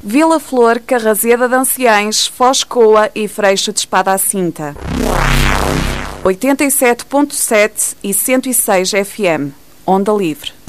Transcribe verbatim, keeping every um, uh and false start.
Vila Flor, Carrazeda de Anciães, Foz Coa e Freixo de Espada à Cinta. oitenta e sete ponto sete e cento e seis F M. Onda Livre.